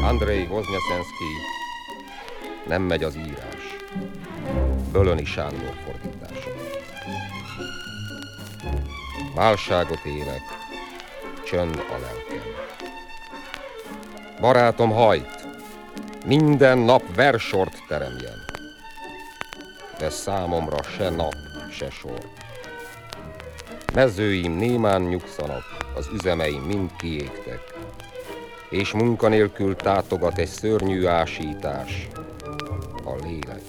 Andrei Voznyeszenszky, Nem megy az írás. Bölöni Sándor fordítása. Válságot élek, csönd a lelkem. Barátom, hajt, minden nap versort teremjen, de számomra se nap, se sor. Mezőim némán nyugszanak, az üzemeim mind kiégtek, és munkanélkül tátogat egy szörnyű ásítás, a lélek.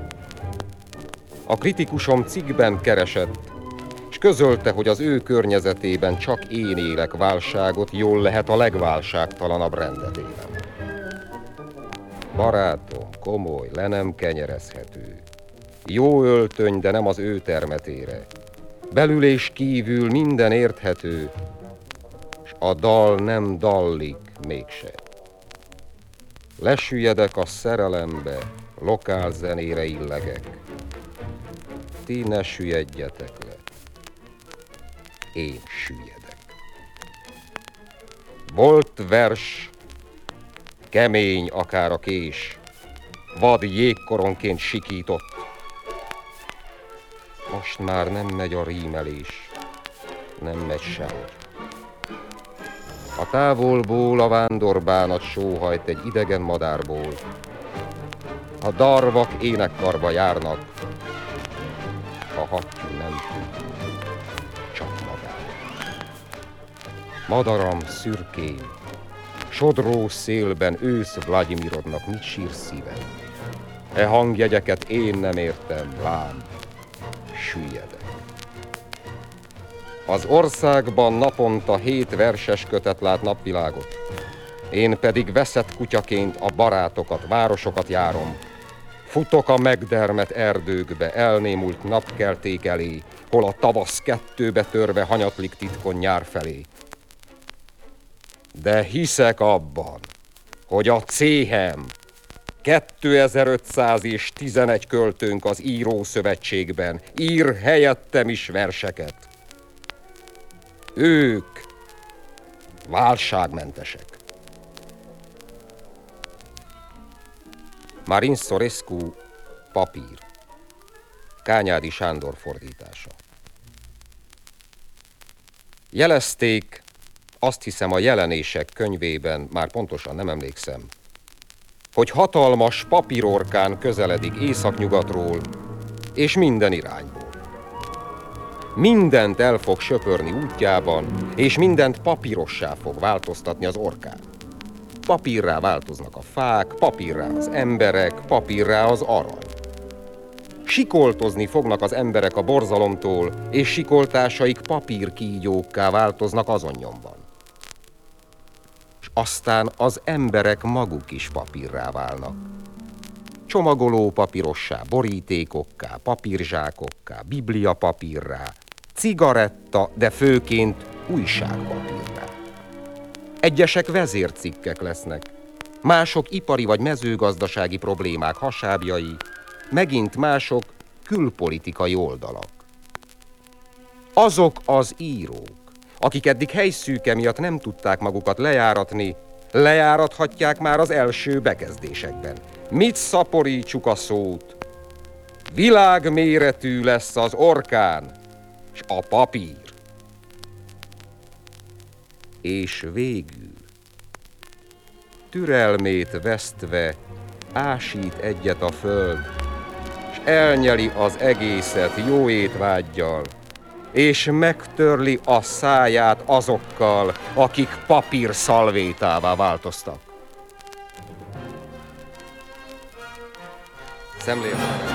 A kritikusom cikkben keresett, és közölte, hogy az ő környezetében csak én élek válságot, jól lehet a legválságtalanabb rendet élem. Barátom, komoly, le nem kenyerezhető. Jó öltöny, de nem az ő termetére. Belül és kívül minden érthető, s a dal nem dallik mégse. Lesüllyedek a szerelembe, lokál zenére illegek. Ti ne süllyedjetek le, én süllyedek. Volt vers, kemény akár a kés, vad jégkoronként sikított. Most már nem megy a rímelés, nem megy semmi. A távolból a vándorbánat sóhajt egy idegen madárból. A darvak énekkarba járnak, a hattyú nem tud, csak magának. Madaram szürkén, sodró szélben ősz Vladimirodnak mit sír szívem. E hangjegyeket én nem értem, lám, süllyedek. Az országban naponta 7 verses kötet lát napvilágot. Én pedig veszett kutyaként a barátokat, városokat járom. Futok a megdermet erdőkbe, elnémult napkelték elé, hol a tavasz kettőbe törve hanyatlik titkon nyár felé. De hiszek abban, hogy a céhem, 2511 költőnk az írószövetségben ír helyettem is verseket. Ők válságmentesek. Marin Sorescu, Papír. Kányádi Sándor fordítása. Jelezték, azt hiszem a Jelenések könyvében, már pontosan nem emlékszem, hogy hatalmas papírorkán közeledik északnyugatról és minden irányból. Mindent el fog söpörni útjában, és mindent papírossá fog változtatni az orkán. Papírrá változnak a fák, papírrá az emberek, papírrá az arany. Sikoltozni fognak az emberek a borzalomtól, és sikoltásaik papírkígyókká változnak azon nyomban. És aztán az emberek maguk is papírrá válnak. Csomagoló papírossá, borítékokká, papírzsákokká, bibliapapírrá, cigaretta, de főként újságpapírrá. Egyesek vezércikkek lesznek, mások ipari vagy mezőgazdasági problémák hasábjai, megint mások külpolitikai oldalak. Azok az írók, akik eddig helyszűke miatt nem tudták magukat lejáratni, lejárathatják már az első bekezdésekben. Mit szaporítsuk a szót? Világméretű lesz az orkán, s a papír. És végül, türelmét vesztve, ásít egyet a föld, s elnyeli az egészet jó étvággyal, és megtörli a száját azokkal, akik papír szalvétává változtak. Szemlélve.